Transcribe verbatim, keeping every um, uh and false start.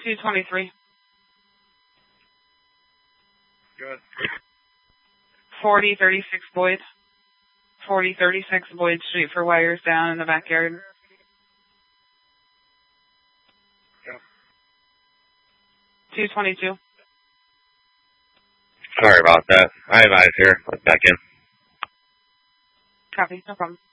two twenty-three. Good. forty thirty-six Boyd. forty thirty-six Boyd Street for wires down in the backyard. Yeah. two twenty-two. Sorry about that. I have eyes here. Let's back in. Copy. No problem.